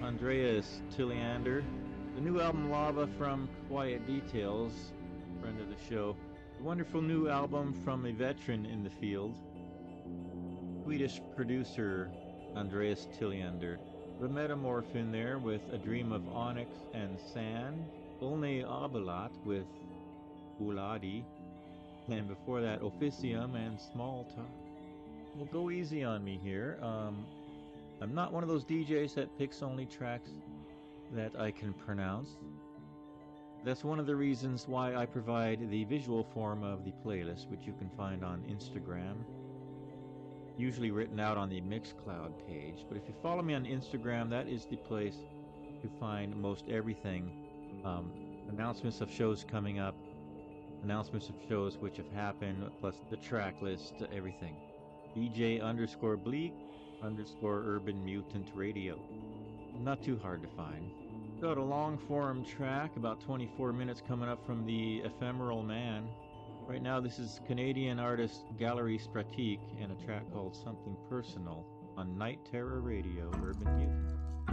Andreas Tilliander. The new album Lava from Quiet Details, friend of the show. A wonderful new album from a veteran in the field, Swedish producer Andreas Tilliander. The Metamorph in there with A Dream of Onyx and Sand. Olne Abelat with Uladi. And before that, Officium and Small Talk. Well, go easy on me here. I'm not one of those DJs that picks only tracks that I can pronounce. That's one of the reasons why I provide the visual form of the playlist, which you can find on Instagram, usually written out on the Mixcloud page. But if you follow me on Instagram, that is the place to find most everything. Announcements of shows coming up, announcements of shows which have happened, plus the track list, everything. DJ_Bleak_Urban Mutant Radio. Not too hard to find. Got a long form track, about 24 minutes coming up from the Ephemeral Man. Right now this is Canadian artist Gallery Stratique and a track called Something Personal on Night Terror Radio, Urban Mutant.